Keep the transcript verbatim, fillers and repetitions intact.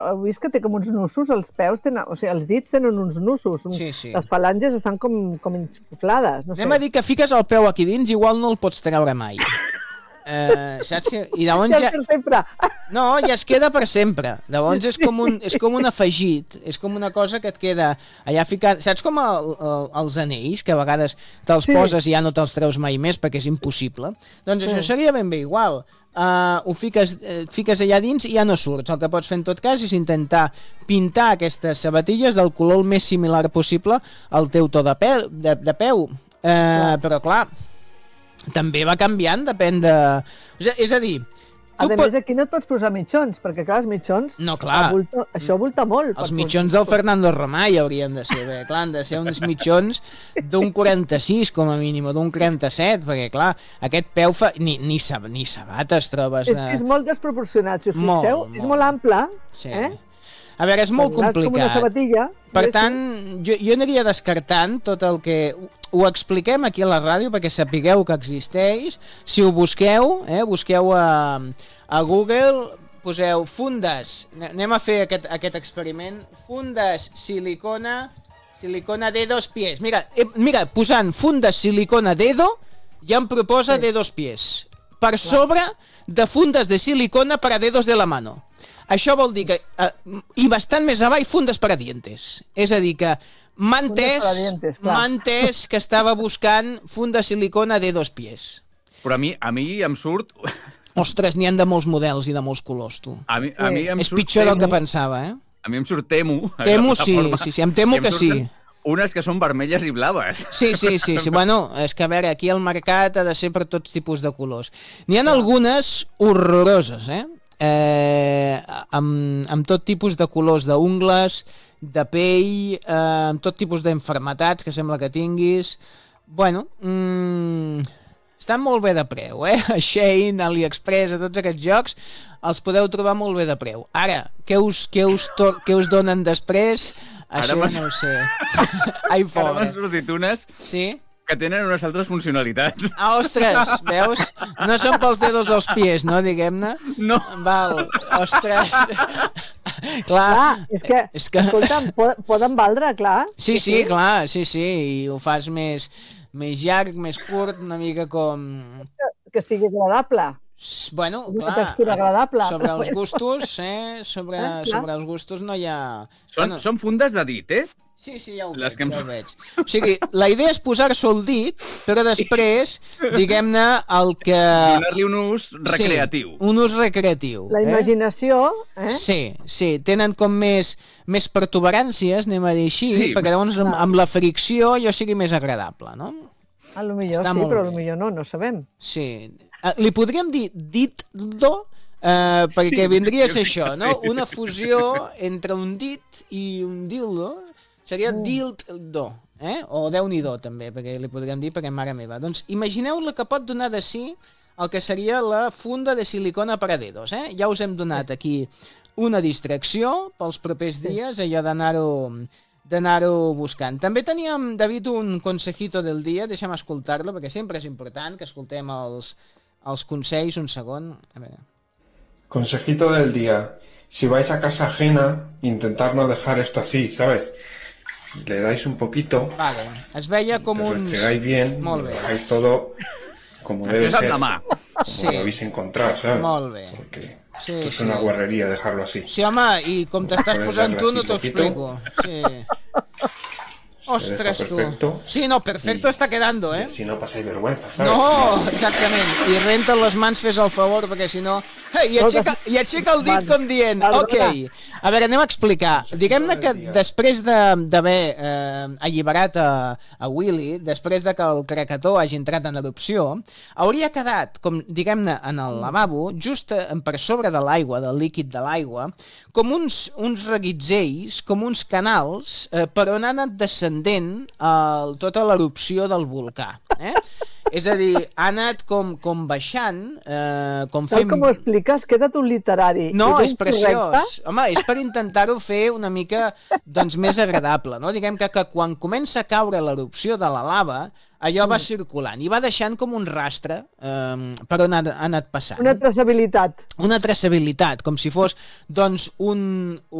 heu vist que té com uns nussos, els peus tenen, o sigui, els dits tenen uns nussos, uns, Sí, sí. les falanges estan com, com insuflades, no sé. Anem a dir que fiques el peu aquí dins, igual no el pots treure mai. Uh, saps que... I llavors ja... per sempre. No, ja es queda per sempre. Llavors és com, un, és com un afegit, és com una cosa que et queda allà ficat. Saps com el, el, els anells, que a vegades te'ls sí. poses i ja no te'ls treus mai més perquè és impossible? Doncs això sí. seria ben bé igual. Uh, ho fiques, et fiques allà dins i ja no surts. El que pots fer en tot cas és intentar pintar aquestes sabatilles del color el més similar possible al teu to de, pe de, de peu. Uh, però clar, també va canviant, depèn de... O sigui, és a dir... A més, pot... aquí no et pots posar mitjons, perquè clar, els mitjons... No, clar. Avulta, això volta molt. Els mitjons del Fernando Romay haurien de ser, bé, clar, han de ser uns mitjons d'un quaranta-sis, com a mínim, o d'un quaranta-set, perquè clar, aquest peu fa... Ni, ni, sab... ni sabates trobes de... És, és molt desproporcionat, si us molt, fixeu, molt. És molt ample, sí. eh? A veure, és molt complicat. Com una sabatilla. Per tant, jo, jo aniria descartant tot el que... Ho expliquem aquí a la ràdio perquè sapigueu que existeix. Si ho busqueu, eh, busqueu a, a Google, poseu fundes, anem a fer aquest, aquest experiment, fundes silicona, silicona de dos pies. Mira, eh, mira, posant fundes silicona dedo, ja em proposa sí. de dos pies. Per sobre de fundes de silicona para dedos de la mano. Això vol dir que, eh, i bastant més avall, fundes para dientes. És a dir que m'ha entès, m'ha entès que estava buscant funda de silicona de dos pies. Però a mi, a mi em surt... Ostres, n'hi han de molts models i de molts colors, tu. A mi, a mi em És surt pitjor temo, del que pensava, eh? A mi em surt temo. Temo, sí, sí, sí, em temo que sí. Unes que són vermelles i blaves. Sí, sí, sí, sí. Bueno, és que a veure, aquí el mercat ha de ser per tots tipus de colors. N'hi ha algunes horroroses, eh? Eh, amb, amb tot tipus de colors d'ungles, de pell, eh, amb tot tipus d'enfermetats que sembla que tinguis. Bueno, mmm, estan molt bé de preu, eh? A Shein, AliExpress, a tots aquests jocs els podeu trobar molt bé de preu. Ara, què us, què us, què us donen després? Això no ho sé. Ai, pobre. Ara m'han sortit unes... Sí? Que tenen unes altres funcionalitats. Ah, ostres, veus? No són pels dedos dels pies, no, diguem-ne? No. Val, ostres. Clar, clar, és que, és que... escolta'm, poden valdre, clar. Sí, sí, sí, clar, sí, sí, i ho fas més, més llarg, més curt, una mica com... Que, que sigui agradable. Bueno, una clar, textura agradable. Sobre els gustos, eh? Sobre, eh, sobre els gustos no hi ha... Són, bueno, són fundes de dit, eh? Sí, sí, ja ho Les veig, em... ja ho veig. O sigui, la idea és posar-se el dit, però després, diguem-ne, el que... Donar-li un ús recreatiu. Sí, un ús recreatiu. La imaginació, eh? Sí, sí, tenen com més, més protuberàncies, anem a dir així, sí, perquè llavors amb, amb la fricció jo sigui més agradable, no? A lo millor Està sí, però a lo millor no, no sabem. Sí. Uh, li podríem dir dit-do, uh, perquè sí, vindria a ser això, no? Sí. Una fusió entre un dit i un dildo. Seria mm. dildo, eh? O Déu-n'hi-do, també, perquè li podríem dir, perquè mare meva. Doncs imagineu la que pot donar de si el que seria la funda de silicona para dedos, eh? Ja us hem donat aquí una distracció pels propers dies, allò d'anar-ho d'anar-ho buscant. També teníem, David, un consejito del dia, deixa'm escoltar-lo, perquè sempre és important que escoltem els, els consells, un segon. A veure. Consejito del día. Si vais a casa ajena, intentar no dejar esto así, ¿sabes? Le dais un poquito. Vale, es veia com un... Lo restregáis bien, Molt bé. lo dejáis todo como Això debe és amb ser. la mà. Como Sí. lo habéis encontrado, ¿sabes? Molt bé. Porque Sí, esto es sí. una guarrería dejarlo así. Sí, home, i com t'estàs Puedes posant darle tu no así t'ho poquito. explico. Sí. Ostres, tu. perfecto. Sí, no, perfecto Y- está quedando, eh? Si no pasáis vergüenza, ¿sabes? No, exactament. I renta les mans, fes el favor, perquè si no... Hey, I aixeca, i aixeca el dit com dient, ok. A veure, anem a explicar. Diguem-ne que després de- d'haver eh, alliberat a, a Willy, després de que el cracató hagi entrat en erupció, hauria quedat, com diguem-ne, en el lavabo, just eh, per sobre de l'aigua, del líquid de l'aigua, com uns, uns reguitzells, com uns canals, eh, per on ha anat descendent el, tota l'erupció del volcà. Eh? És a dir, ha anat com, com baixant, eh, com Tal fent... com ho expliques, queda't un literari. No, és és ben preciós. correcte. Home, és per intentar-ho fer una mica doncs, més agradable. No? Diguem que, que quan comença a caure l'erupció de la lava, allò va circulant i va deixant com un rastre eh, per on ha, ha anat passant. Una traçabilitat. Una traçabilitat, com si fos doncs, un,